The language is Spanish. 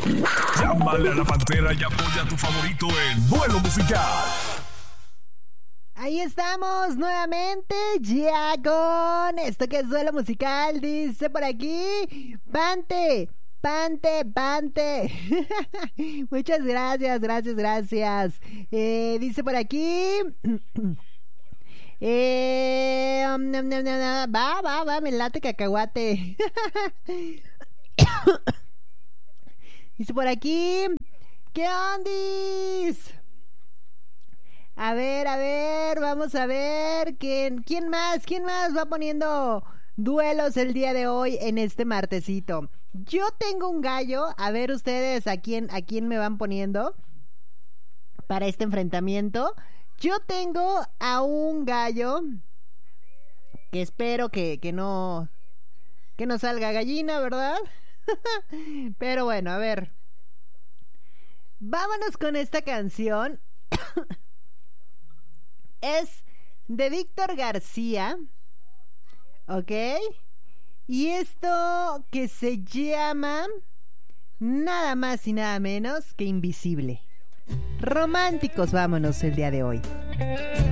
Llámale a la Pantera y apoya a tu favorito en Duelo Musical. Ahí estamos nuevamente ya con esto que es Duelo Musical. Dice por aquí, Pante. Muchas gracias. Dice por aquí... va, me late cacahuate. Dice por aquí, ¿qué ondis? A ver, vamos a ver ¿quién más va poniendo duelos el día de hoy en este martesito? Yo tengo un gallo, a ver ustedes a quién me van poniendo para este enfrentamiento. Yo tengo a un gallo que espero que no salga gallina, ¿verdad? Pero bueno, a ver. Vámonos con esta canción. Es de Víctor García, ¿ok? Y esto que se llama nada más y nada menos que Invisible. Románticos vámonos el día de hoy.